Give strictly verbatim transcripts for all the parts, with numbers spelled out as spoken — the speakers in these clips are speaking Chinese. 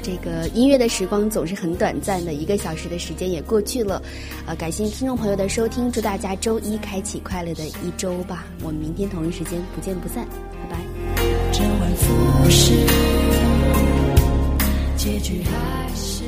这个音乐的时光总是很短暂的，一个小时的时间也过去了。呃，感谢听众朋友的收听，祝大家周一开启快乐的一周吧。我们明天同一时间不见不散，拜拜。 周而复始，结局还是。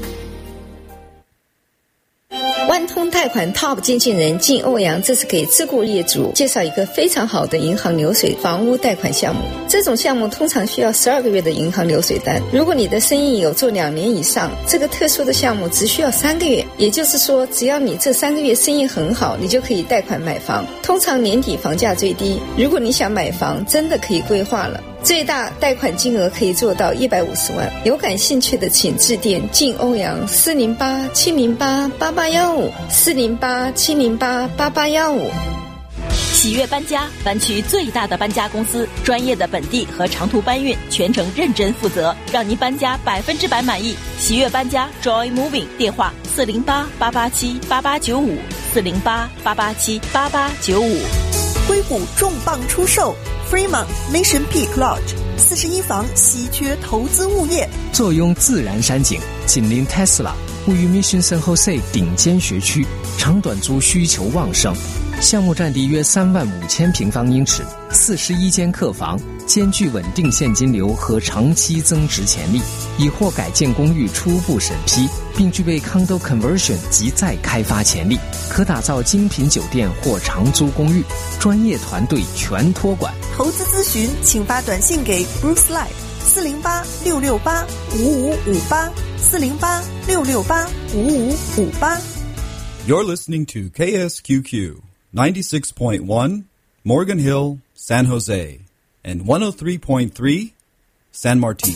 万通贷款 Top 经纪人靳欧阳，这是给自雇业主介绍一个非常好的银行流水房屋贷款项目。这种项目通常需要十二个月的银行流水单，如果你的生意有做两年以上，这个特殊的项目只需要三个月。也就是说，只要你这三个月生意很好，你就可以贷款买房。通常年底房价最低，如果你想买房，真的可以规划了。最大贷款金额可以做到一百五十万，有感兴趣的请致电靳欧阳四零八七零八八八幺五四零八七零八八八幺五。 喜悦搬家，湾区最大的搬家公司，专业的本地和长途搬运，全程认真负责，让您搬家百分之百满意。喜悦搬家 Joy Moving， 电话四零八八八七八八九五四零八八八七八八九五。 硅谷重磅出售 Fremont Mission Peak Lodge 四十一房稀缺投资物业， 坐拥自然山景，紧邻 Tesla， 位于 Mission San Jose 顶尖学区，长短租需求旺盛。项目占地约三万五千平方英尺，四十一间客房，兼具稳定现金流和长期增值潜力，已获改建公寓初步审批，并具备 Condo Conversion 及再开发潜力，可打造精品酒店或长租公寓，专业团队全托管。 投资咨询请发短信给 Bruce Lai 四零八六六八五五五八四零八六六八五五五八。 You're listening to K S Q Q ninety-six point one Morgan Hill, San Jose, and one oh three point three San Martin。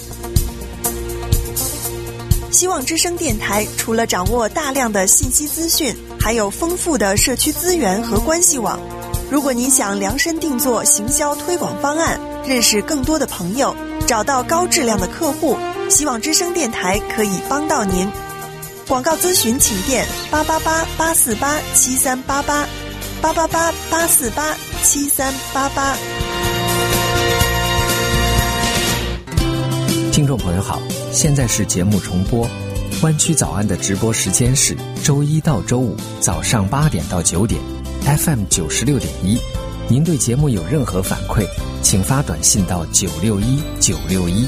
希望之声电台除了掌握大量的信息资讯，还有丰富的社区资源和关系网。如果您想量身定做行销推广方案，认识更多的朋友，找到高质量的客户，希望之声电台可以帮到您。广告咨询请电八八八八四八七三八八八八八八四八七三八八。 听众朋友好，现在是节目重播。湾区早安的直播时间是周一到周五早上八点到九点 F M 九十六点一。您对节目有任何反馈，请发短信到九六一九六一。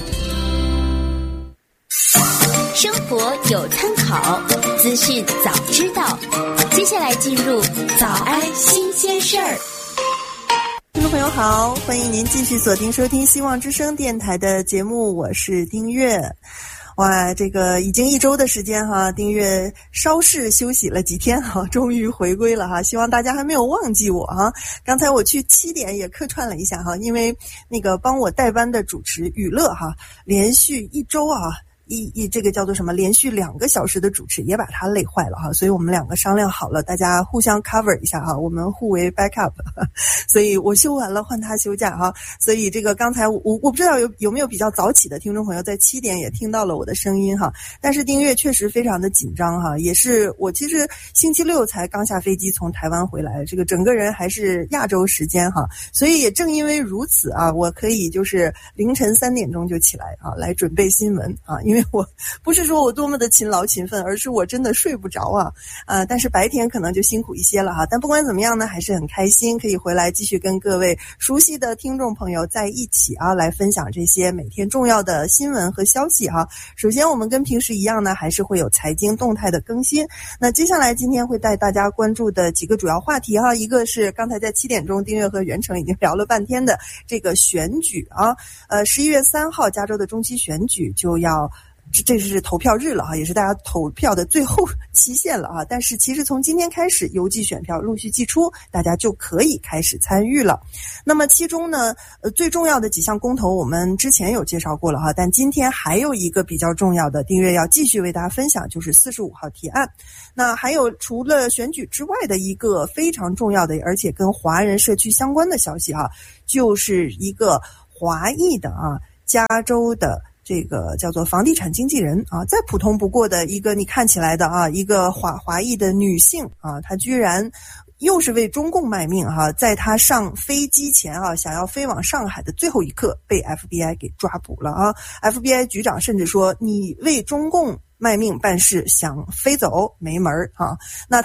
生活有参考，资讯早知道。接下来进入早安新鲜事儿。 听众朋友好，欢迎您继续锁定收听希望之声电台的节目，我是丁月。哇，这个已经一周的时间哈，丁月稍事休息了几天哈，终于回归了哈，希望大家还没有忘记我哈。刚才我去七点也客串了一下哈，因为那个帮我代班的主持雨乐哈，连续一周啊。一一这个叫做什么连续两个小时的主持也把他累坏了哈，所以我们两个商量好了，大家互相 cover 一下哈，我们互为 backup， 所以我休完了换他休假哈，所以这个刚才我我不知道有有没有比较早起的听众朋友在七点也听到了我的声音哈，但是丁月确实非常的紧张哈，也是我其实星期六才刚下飞机从台湾回来，这个整个人还是亚洲时间哈，所以也正因为如此啊，我可以就是凌晨三点钟就起来啊，来准备新闻啊，因为因为我不是说我多么的勤劳勤奋，而是我真的睡不着啊，呃，但是白天可能就辛苦一些了哈。但不管怎么样呢，还是很开心可以回来继续跟各位熟悉的听众朋友在一起啊，来分享这些每天重要的新闻和消息哈。首先我们跟平时一样呢，还是会有财经动态的更新。那接下来今天会带大家关注的几个主要话题哈，一个是刚才在七点钟丁月和袁成已经聊了半天的这个选举啊，呃，十一月三号加州的中期选举就要。这这是投票日了哈，也是大家投票的最后期限了啊。但是其实从今天开始，邮寄选票陆续寄出，大家就可以开始参与了。那么其中呢，呃，最重要的几项公投我们之前有介绍过了哈，但今天还有一个比较重要的，丁月要继续为大家分享，就是四十五号提案。那还有除了选举之外的一个非常重要的，而且跟华人社区相关的消息哈，就是一个华裔的啊，加州的。这个叫做房地产经纪人啊，再普通不过的一个你看起来的啊，一个华华裔的女性啊，她居然又是为中共卖命哈，在他上飞机前啊，想要飞往上海的最后一刻被 F B I 给抓捕了啊。F B I 局长甚至说，你为中共卖命办事，想飞走没门儿啊。那